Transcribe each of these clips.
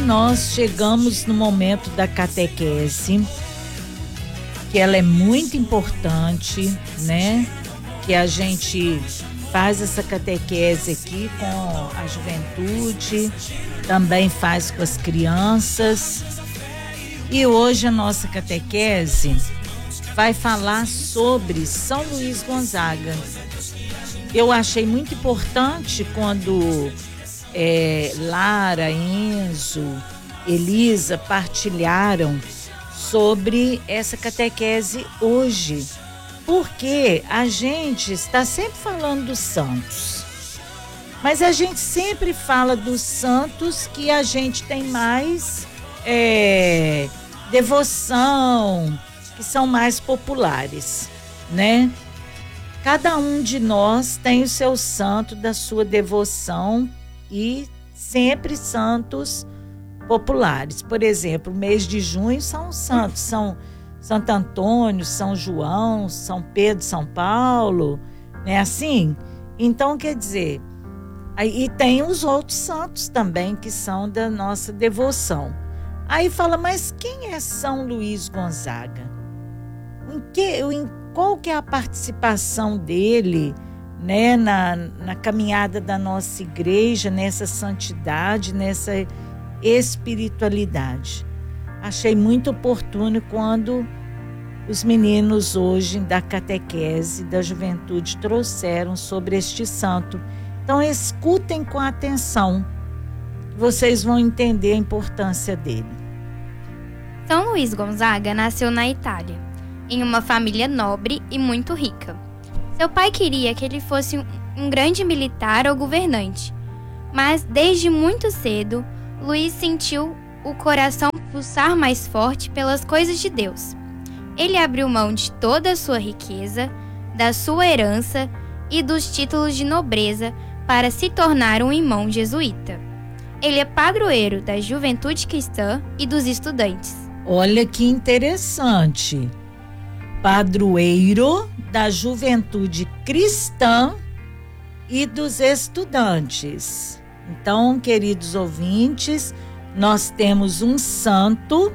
nós chegamos no momento da catequese, que ela é muito importante, né? Que a gente faz essa catequese aqui com a juventude, também faz com as crianças. E hoje a nossa catequese vai falar sobre São Luís Gonzaga. Eu achei muito importante quando Lara, Enzo, Elisa partilharam sobre essa catequese hoje, porque a gente está sempre falando dos santos, mas a gente sempre fala dos santos que a gente tem mais devoção, que são mais populares, né? Cada um de nós tem o seu santo da sua devoção e sempre santos populares. Por exemplo, o mês de junho são santos, são Santo Antônio, São João, São Pedro, São Paulo, né? Assim, então quer dizer, aí tem os outros santos também que são da nossa devoção. Aí fala, mas quem é São Luís Gonzaga? Qual que é a participação dele, né, na caminhada da nossa igreja, nessa santidade, nessa espiritualidade? Achei muito oportuno quando os meninos hoje da catequese da juventude trouxeram sobre este santo. Então escutem com atenção, vocês vão entender a importância dele. São Luís Gonzaga nasceu na Itália, em uma família nobre e muito rica. Seu pai queria que ele fosse um grande militar ou governante, mas desde muito cedo, Luís sentiu o coração pulsar mais forte pelas coisas de Deus. Ele abriu mão de toda a sua riqueza, da sua herança e dos títulos de nobreza para se tornar um irmão jesuíta. Ele é padroeiro da juventude cristã e dos estudantes. Olha que interessante. Padroeiro da juventude cristã e dos estudantes. Então, queridos ouvintes, nós temos um santo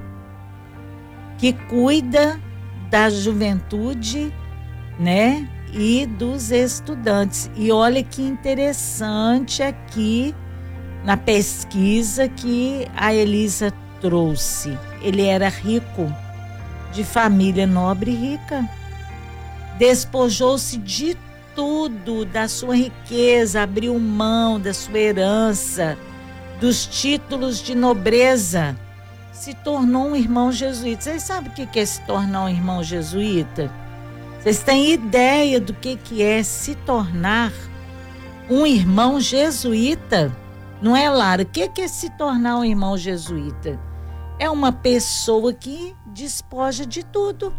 que cuida da juventude, né, e dos estudantes. E olha que interessante aqui na pesquisa que a Elisa trouxe. Ele era rico, de família nobre e rica. Despojou-se de tudo, da sua riqueza, abriu mão da sua herança, dos títulos de nobreza, se tornou um irmão jesuíta. Vocês sabem o que é se tornar um irmão jesuíta? Vocês têm ideia do que é se tornar um irmão jesuíta? Não é, Lara? O que é se tornar um irmão jesuíta? É uma pessoa que despoja de tudo,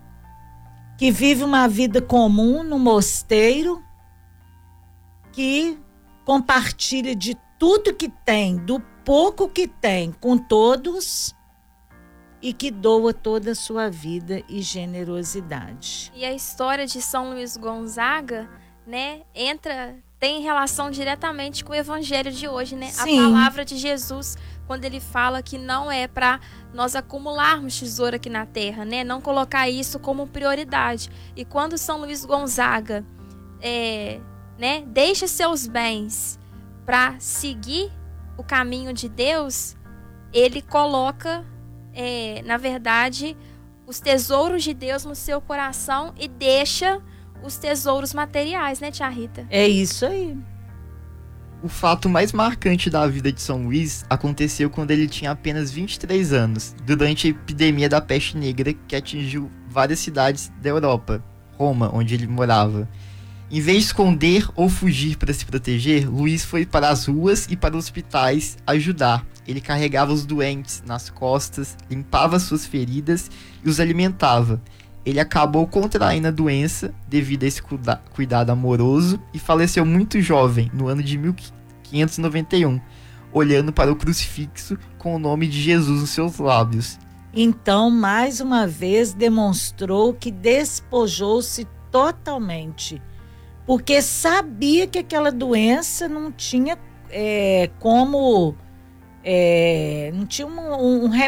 que vive uma vida comum no mosteiro, que compartilha de tudo que tem, do pouco que tem, com todos, e que doa toda a sua vida e generosidade. E a história de São Luís Gonzaga, né, tem relação diretamente com o evangelho de hoje, né? Sim. A palavra de Jesus, quando ele fala que não é para nós acumularmos tesouro aqui na terra, né? Não colocar isso como prioridade. E quando São Luís Gonzaga né, deixa seus bens para seguir o caminho de Deus, ele coloca, na verdade, os tesouros de Deus no seu coração e deixa os tesouros materiais, né, tia Rita? É isso aí. O fato mais marcante da vida de São Luís aconteceu quando ele tinha apenas 23 anos, durante a epidemia da peste negra que atingiu várias cidades da Europa, Roma, onde ele morava. Em vez de esconder ou fugir para se proteger, Luís foi para as ruas e para os hospitais ajudar. Ele carregava os doentes nas costas, limpava suas feridas e os alimentava. Ele acabou contraindo a doença devido a esse cuidado amoroso e faleceu muito jovem, no ano de 1591, olhando para o crucifixo com o nome de Jesus nos seus lábios. Então, mais uma vez, demonstrou que despojou-se totalmente, porque sabia que aquela doença não tinha como não tinha um